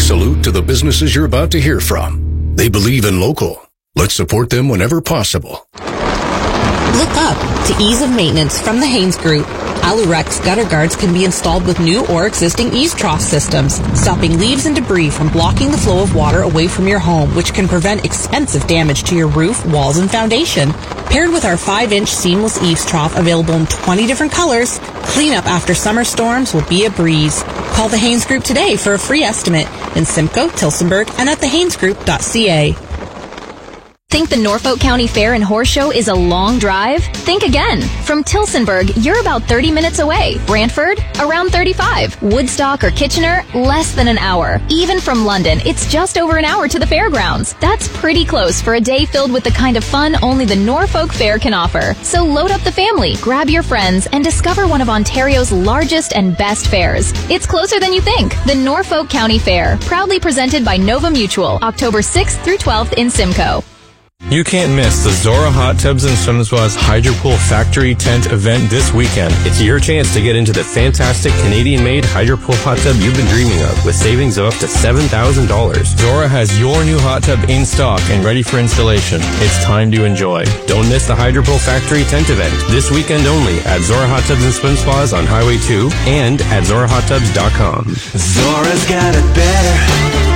salute to the businesses you're about to hear from. They believe in local. Let's support them whenever possible. Look up to ease of maintenance from the Haynes Group. Alurex gutter guards can be installed with new or existing eaves trough systems, stopping leaves and debris from blocking the flow of water away from your home, which can prevent expensive damage to your roof, walls, and foundation. Paired with our 5-inch seamless eaves trough available in 20 different colors, cleanup after summer storms will be a breeze. Call the Haynes Group today for a free estimate in Simcoe, Tillsonburg, and at thehaynesgroup.ca. Think the Norfolk County Fair and Horse Show is a long drive? Think again. From Tillsonburg, you're about 30 minutes away. Brantford, around 35. Woodstock or Kitchener, less than an hour. Even from London, it's just over an hour to the fairgrounds. That's pretty close for a day filled with the kind of fun only the Norfolk Fair can offer. So load up the family, grab your friends, and discover one of Ontario's largest and best fairs. It's closer than you think. The Norfolk County Fair, proudly presented by Nova Mutual, October 6th through 12th in Simcoe. You can't miss the Zora Hot Tubs and Swim Spas Hydropool Factory Tent event this weekend. It's your chance to get into the fantastic Canadian-made Hydropool hot tub you've been dreaming of with savings of up to $7,000. Zora has your new hot tub in stock and ready for installation. It's time to enjoy. Don't miss the Hydropool Factory Tent event this weekend only at Zora Hot Tubs and Swim Spas on Highway 2 and at ZoraHotTubs.com. Zora's got it better.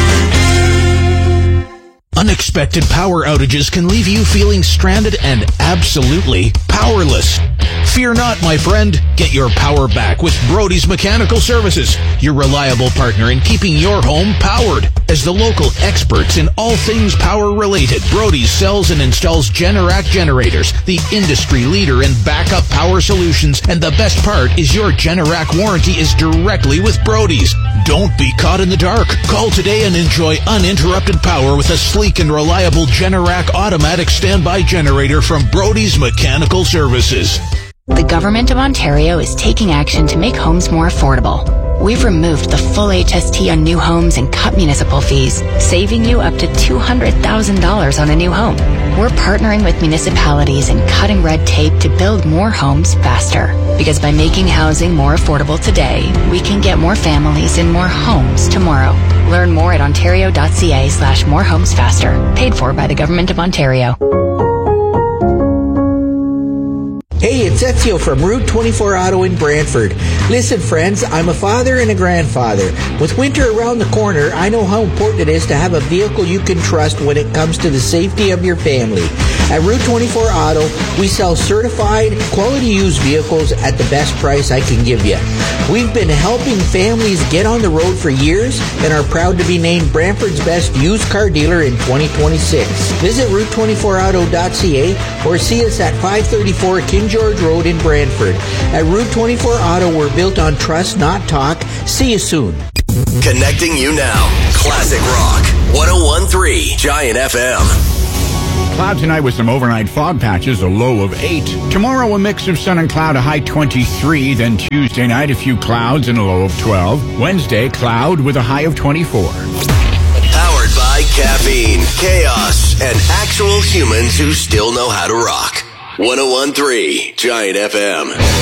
Unexpected power outages can leave you feeling stranded and absolutely powerless. Fear not, my friend. Get your power back with Brody's Mechanical Services, your reliable partner in keeping your home powered. As the local experts in all things power-related, Brody's sells and installs Generac generators, the industry leader in backup power solutions, and the best part is your Generac warranty is directly with Brody's. Don't be caught in the dark. Call today and enjoy uninterrupted power with a sleek and reliable Generac automatic standby generator from Brody's Mechanical Services. The Government of Ontario is taking action to make homes more affordable. We've removed the full HST on new homes and cut municipal fees, saving you up to $200,000 on a new home. We're partnering with municipalities and cutting red tape to build more homes faster. Because by making housing more affordable today, we can get more families in more homes tomorrow. Learn more at ontario.ca/morehomesfaster. Paid for by the Government of Ontario. Hey, it's Ezio from Route 24 Auto in Brantford. Listen, friends, I'm a father and a grandfather. With winter around the corner, I know how important it is to have a vehicle you can trust when it comes to the safety of your family. At Route 24 Auto, we sell certified, quality used vehicles at the best price I can give you. We've been helping families get on the road for years and are proud to be named Brantford's best used car dealer in 2026. Visit Route24Auto.ca or see us at 534 King George Road in Brantford. At Route 24 Auto, we're built on trust, not talk. See you soon. Connecting you now. Classic Rock. 101.3 Giant FM. Cloud tonight with some overnight fog patches, a low of 8. Tomorrow, a mix of sun and cloud, a high 23. Then Tuesday night, a few clouds and a low of 12. Wednesday, cloud with a high of 24. Powered by caffeine, chaos, and actual humans who still know how to rock. 101.3 Giant FM.